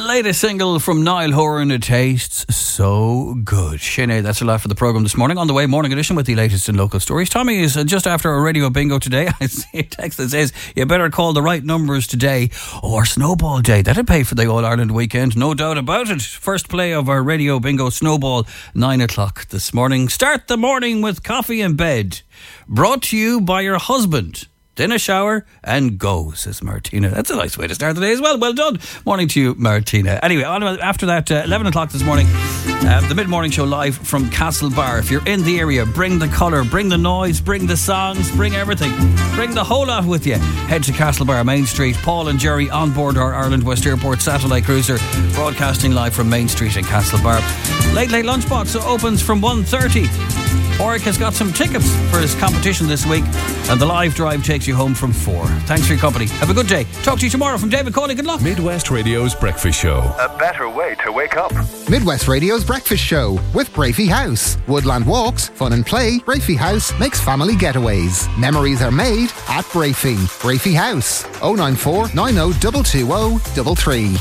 latest single from Niall Horan, It Tastes So Good. Sinead, that's a lot for the programme this morning. On the way, morning edition with the latest in local stories. Tommy is just after a radio bingo today. I see a text that says, you better call the right numbers today or Snowball Day. That'll pay for the All-Ireland weekend, no doubt about it. First play of our radio bingo Snowball, 9 o'clock this morning. Start the morning with coffee in bed. Brought to you by your husband. Then a shower and go, says Martina. That's a nice way to start the day as well. Well done. Morning to you, Martina. Anyway, after that, 11 o'clock this morning, the mid-morning show live from Castlebar. If you're in the area, bring the colour, bring the noise, bring the songs, bring everything. Bring the whole lot with you. Head to Castlebar Main Street. Paul and Jerry on board our Ireland West Airport satellite cruiser, broadcasting live from Main Street in Castlebar. Late Lunchbox opens from 1:30. Oric has got some tickets for his competition this week, and the live drive takes you home from 4. Thanks for your company. Have a good day. Talk to you tomorrow from David Cawley. Good luck. Midwest Radio's Breakfast Show. A better way to wake up. Midwest Radio's Breakfast Show with Brafey House. Woodland walks, fun and play. Brafey House makes family getaways. Memories are made at Brafey. Brafey House. 094 90 220 33.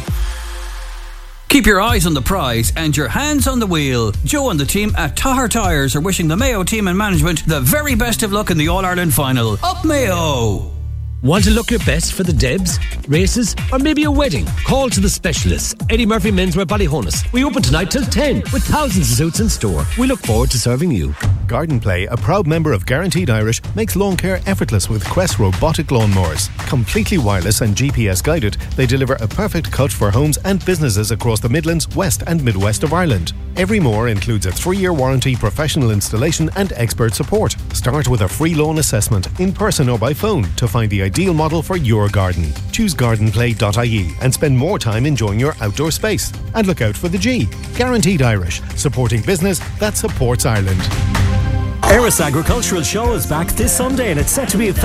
Keep your eyes on the prize and your hands on the wheel. Joe and the team at Tahar Tyres are wishing the Mayo team and management the very best of luck in the All-Ireland final. Up Mayo! Want to look your best for the Debs, races, or maybe a wedding? Call to the specialists. Eddie Murphy Menswear Ballyhonus. We open tonight till 10 with thousands of suits in store. We look forward to serving you. Garden Play, a proud member of Guaranteed Irish, makes lawn care effortless with Quest robotic lawnmowers. Completely wireless and GPS guided, they deliver a perfect cut for homes and businesses across the Midlands, West and Midwest of Ireland. Every mower includes a 3-year warranty, professional installation and expert support. Start with a free lawn assessment, in person or by phone, to find the ideal model for your garden. Choose gardenplay.ie and spend more time enjoying your outdoor space. And look out for the G. Guaranteed Irish, supporting business that supports Ireland. Eris Agricultural Show is back this Sunday and it's set to be a